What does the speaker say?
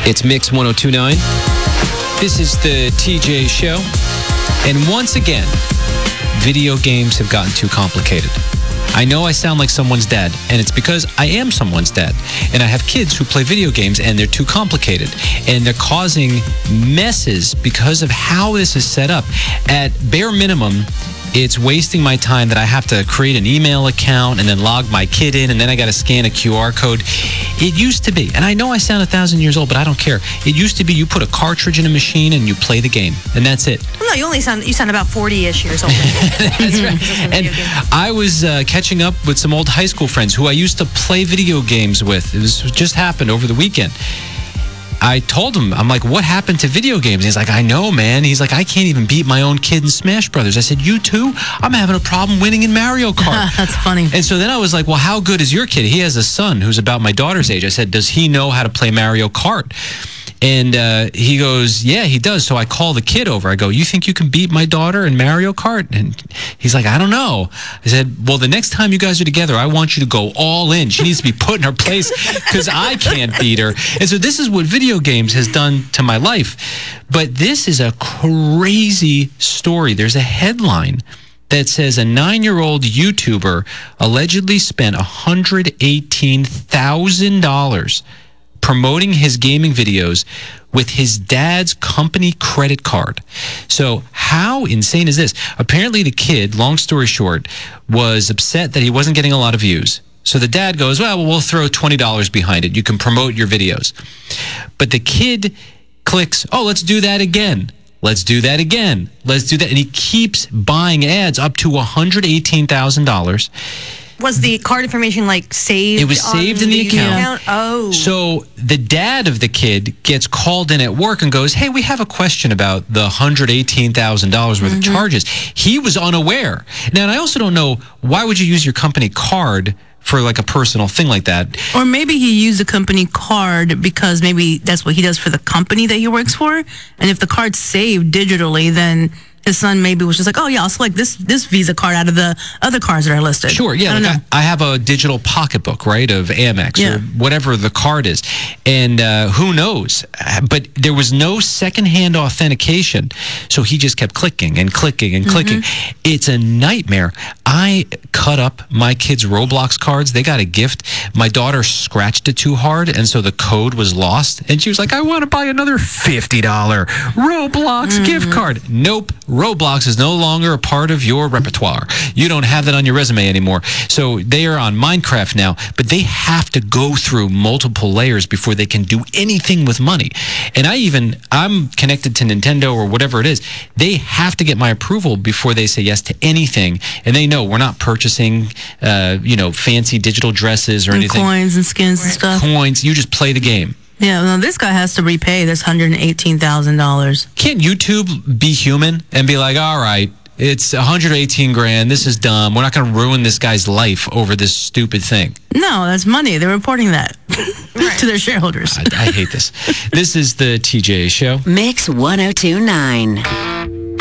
It's Mix 1029. This is the TJ Show. And once again, video games have gotten too complicated. I know I sound like someone's dad, and it's because I am someone's dad. And I have kids who play video games, and they're too complicated. And they're causing messes because of how this is set up. At bare minimum, it's wasting my time that I have to create an email account and then log my kid in, and then I got to scan a QR code. It used to be, and I know I sound 1,000 years old, but I don't care. It used to be you put a cartridge in a machine and you play the game, and that's it. Well, no, you sound about 40-ish years old. That's right. And I was catching up with some old high school friends who I used to play video games with. It was just happened over the weekend. I told him, I'm like, what happened to video games? He's like, I know, man. He's like, I can't even beat my own kid in Smash Brothers. I said, you too? I'm having a problem winning in Mario Kart. That's funny. And so then I was like, well, how good is your kid? He has a son who's about my daughter's age. I said, does he know how to play Mario Kart? And he goes, yeah, he does. So I call the kid over. I go, you think you can beat my daughter in Mario Kart? And he's like, I don't know. I said, well, the next time you guys are together, I want you to go all in. She needs to be put in her place because I can't beat her. And so this is what video games has done to my life. But this is a crazy story. There's a headline that says a 9-year-old YouTuber allegedly spent $118,000 promoting his gaming videos with his dad's company credit card. So how insane is this? Apparently the kid, long story short, was upset that he wasn't getting a lot of views. So the dad goes, well, we'll throw $20 behind it. You can promote your videos. But the kid clicks, oh, let's do that again. Let's do that again. Let's do that. And he keeps buying ads up to $118,000. Was the card information saved? It was saved in the account. Oh. So the dad of the kid gets called in at work and goes, hey, we have a question about the $118,000 worth of charges. He was unaware. Now, and I also don't know, why would you use your company card for a personal thing like that? Or maybe he used a company card because maybe that's what he does for the company that he works for. And if the card's saved digitally, then his son maybe was just like, oh, yeah, I'll select this Visa card out of the other cards that are listed. Sure, yeah. I have a digital pocketbook, right, of Amex or whatever the card is. And who knows? But there was no secondhand authentication. So he just kept clicking and clicking and clicking. It's a nightmare. I cut up my kids' Roblox cards. They got a gift. My daughter scratched it too hard, and so the code was lost. And she was like, I want to buy another $50 Roblox gift card. Nope. Roblox is no longer a part of your repertoire. You don't have that on your resume anymore. So they are on Minecraft now, but they have to go through multiple layers before they can do anything with money. And I'm connected to Nintendo or whatever it is. They have to get my approval before they say yes to anything. And they know we're not purchasing, fancy digital dresses or anything. Coins and skins and stuff. Coins. You just play the game. Yeah, well, this guy has to repay this $118,000. Can't YouTube be human and be like, all right, it's $118,000. This is dumb. We're not going to ruin this guy's life over this stupid thing. No, that's money. They're reporting that to their shareholders. I hate this. This is the TJ Show. Mix 1029.